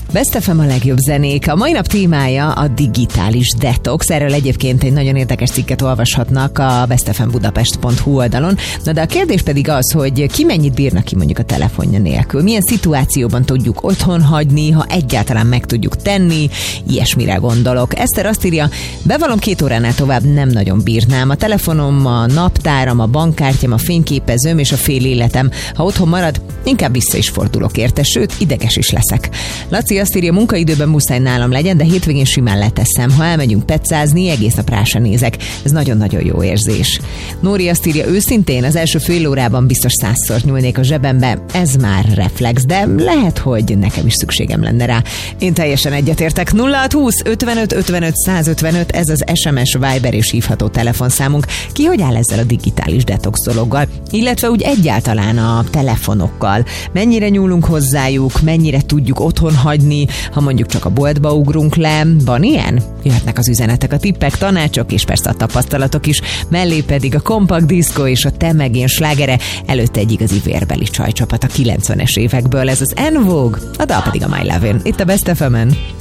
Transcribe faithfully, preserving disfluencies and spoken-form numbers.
Best ef em a legjobb zenék. A mai nap témája a digitális detox. Erről egyébként egy nagyon érdekes cikket olvashatnak a bestefembudapest pont hu oldalon. Na de a kérdés pedig az, hogy ki mennyit bírnak ki mondjuk a telefonja nélkül. Milyen szituációban tudjuk otthon hagyni, ha egyáltalán meg tudjuk tenni. Ilyesmire gondolok. Eszter azt írja, bevallom, két óránál tovább nem nagyon bírnám. A telefonom, a naptáram, a bankkártyám, a fényképezőm és a fél életem. Ha otthon marad, inkább vissza is fordulok érte, sőt, ideges is leszek. Laci azt írja, munkaidőben muszáj nálam legyen, de hétvégén simán leteszem. Ha elmegyünk pecázni, egész nap rá se nézek. Ez nagyon-nagyon jó érzés. Nóri azt írja, őszintén az első fél órában biztos százszor nyúlnék a zsebembe. Ez már reflex, de lehet, hogy nekem is szükségem lenne rá. Én teljesen egyetértek. nulla hat húsz ötvenöt ötvenöt százötvenöt, ez az es em es, Viber és hívható telefonszámunk. Ki hogy áll ezzel a digitális detox dologgal? Illetve úgy egyáltalán a telefonokkal. Mennyire nyúlunk hozzájuk, mennyire tudjuk otthon hagyni, ha mondjuk csak a boltba ugrunk le. Van ilyen? Jöhetnek az üzenetek, a tippek, tanácsok és persze a tapasztalatok is. Mellé pedig a Kompakt Diszkó és a Te meg én slágere, előtte egy igazi vérbeli csajcsapat a kilencvenes évekből. Ez az En Vogue, a dal pedig a My Lovin'. Itt a Best ef emen.